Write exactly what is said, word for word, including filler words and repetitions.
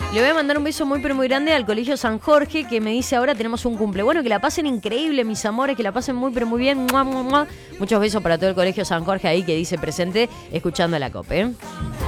Le voy a mandar un beso muy pero muy grande al Colegio San Jorge, que me dice ahora tenemos un cumple. Bueno, que la pasen increíble, mis amores, que la pasen muy pero muy bien. ¡Mua, mua, mua! Muchos besos para todo el Colegio San Jorge ahí que dice presente, escuchando la C O P, ¿eh?